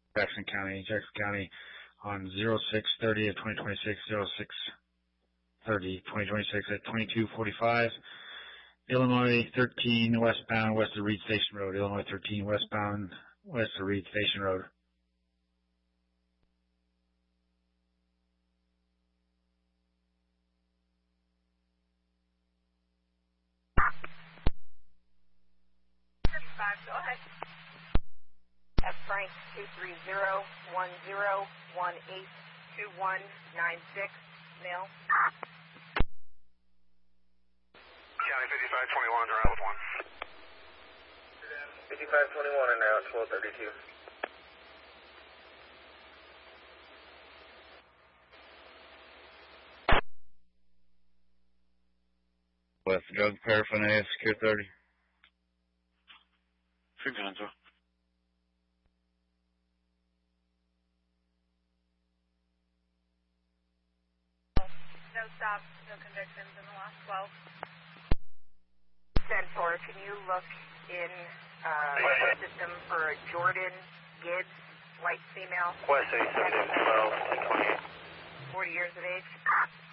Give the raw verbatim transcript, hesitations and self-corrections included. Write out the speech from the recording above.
Jackson County, Jackson County on zero six thirty of twenty twenty-six, zero six thirty twenty twenty-six at twenty-two forty-five. Illinois thirteen westbound west of Reed Station Road. Illinois thirteen westbound west of Reed Station Road. Five, go ahead. F Frank two three zero one zero one eight two one nine six, mail. County fifty-five twenty-one, around with one. fifty-five twenty-one and now twelve thirty-two. West drug paraphernalia, secure thirty. Firenzo. No stops, no convictions in the last twelve. ten four, can you look in uh, the system for Jordan Gibbs, white female? West eight seven twelve, twenty-eight. forty years of age.